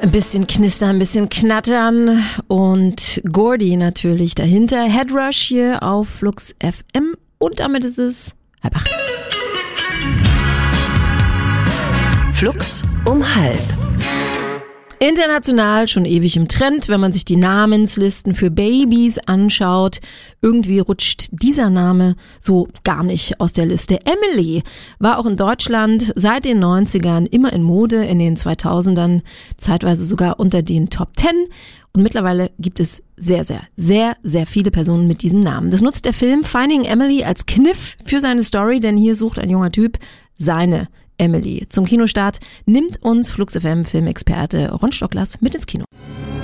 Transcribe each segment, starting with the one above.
Ein bisschen knistern, ein bisschen knattern und Gordy natürlich dahinter. Headrush hier auf Flux FM und damit ist es 7:30. Flux um 12:30. International schon ewig im Trend, wenn man sich die Namenslisten für Babys anschaut. Irgendwie rutscht dieser Name so gar nicht aus der Liste. Emily war auch in Deutschland seit den 90ern immer in Mode, in den 2000ern zeitweise sogar unter den Top 10. Und mittlerweile gibt es sehr viele Personen mit diesem Namen. Das nutzt der Film Finding Emily als Kniff für seine Story, denn hier sucht ein junger Typ seine Emily. Zum Kinostart nimmt uns Flux FM Filmexperte Ron Stocklers mit ins Kino.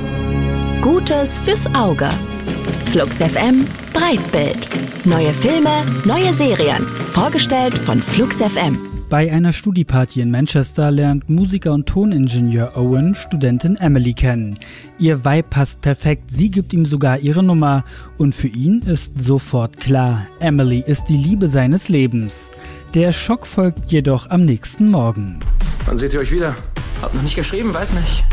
Gutes fürs Auge. Flux FM Breitbild. Neue Filme, neue Serien. Vorgestellt von Flux FM. Bei einer Studieparty in Manchester lernt Musiker und Toningenieur Owen Studentin Emily kennen. Ihr Vibe passt perfekt, sie gibt ihm sogar ihre Nummer. Und für ihn ist sofort klar, Emily ist die Liebe seines Lebens. Der Schock folgt jedoch am nächsten Morgen. Wann seht ihr euch wieder? Hab noch nicht geschrieben, weiß nicht.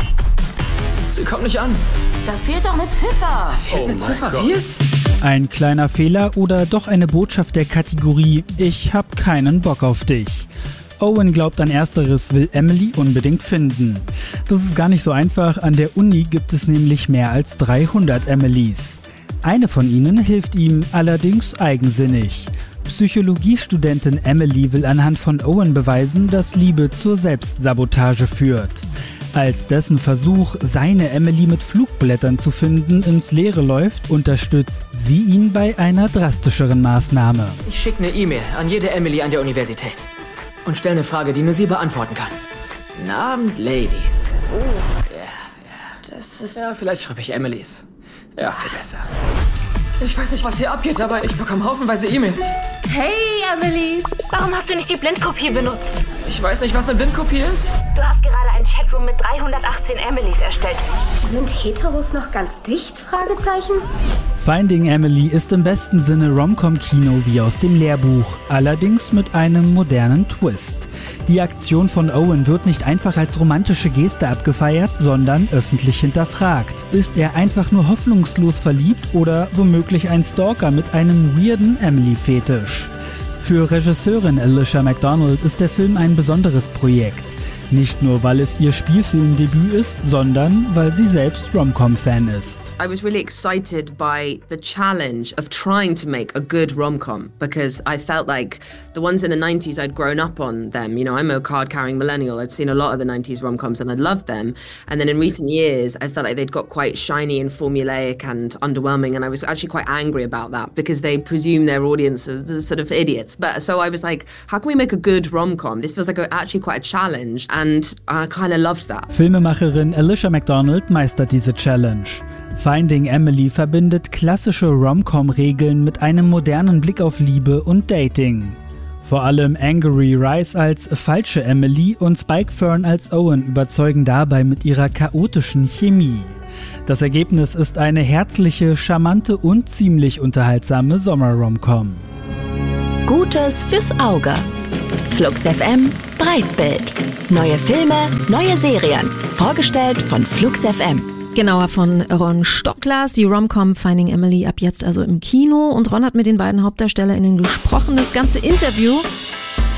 Sie kommt nicht an. Da fehlt doch eine Ziffer. Da fehlt eine Ziffer. Wie jetzt? Ein kleiner Fehler oder doch eine Botschaft der Kategorie Ich hab keinen Bock auf dich. Owen glaubt an Ersteres, will Emily unbedingt finden. Das ist gar nicht so einfach, an der Uni gibt es nämlich mehr als 300 Emilys. Eine von ihnen hilft ihm allerdings eigensinnig. Psychologiestudentin Emily will anhand von Owen beweisen, dass Liebe zur Selbstsabotage führt. Als dessen Versuch, seine Emily mit Flugblättern zu finden, ins Leere läuft, unterstützt sie ihn bei einer drastischeren Maßnahme. Ich schicke eine E-Mail an jede Emily an der Universität und stelle eine Frage, die nur sie beantworten kann. Guten Abend, Ladies. Das ist... Ja, vielleicht schreibe ich Emilys. Ja, viel besser. Ich weiß nicht, was hier abgeht, aber ich bekomme haufenweise E-Mails. Hey, Emilys. Warum hast du nicht die Blindkopie benutzt? Ich weiß nicht, was eine Blindkopie ist. Du hast gerade ein Chatroom mit 318 Emilys erstellt. Sind Heteros noch ganz dicht? Fragezeichen. Finding Emily ist im besten Sinne Rom-Com-Kino wie aus dem Lehrbuch, allerdings mit einem modernen Twist. Die Aktion von Owen wird nicht einfach als romantische Geste abgefeiert, sondern öffentlich hinterfragt. Ist er einfach nur hoffnungslos verliebt oder womöglich ein Stalker mit einem weirden Emily-Fetisch? Für Regisseurin Alicia McDonald ist der Film ein besonderes Projekt. Nicht nur, weil es ihr Spielfilmdebüt ist, sondern weil sie selbst Rom-Com-Fan ist. I was really excited by the challenge of trying to make a good rom-com because I felt like the ones in the 90s I'd grown up on them. You know, I'm a card-carrying millennial. I'd seen a lot of the 90s rom-coms and I loved them. And then in recent years, I felt like they'd got quite shiny and formulaic and underwhelming. And I was actually quite angry about that because they presume their audience as sort of idiots. But so I was like, how can we make a good rom-com? This feels like actually quite a challenge. And I kind of loved that. Filmemacherin Alicia McDonald meistert diese Challenge. Finding Emily verbindet klassische Rom-Com-Regeln mit einem modernen Blick auf Liebe und Dating. Vor allem Angourie Rice als falsche Emily und Spike Fern als Owen überzeugen dabei mit ihrer chaotischen Chemie. Das Ergebnis ist eine herzliche, charmante und ziemlich unterhaltsame Sommer-Rom-Com. Gutes fürs Auge. Flux FM Breitbild. Neue Filme, neue Serien. Vorgestellt von Flux FM. Genauer von Ron Stocklers, die Rom-Com Finding Emily ab jetzt also im Kino. Und Ron hat mit den beiden HauptdarstellerInnen gesprochen. Das ganze Interview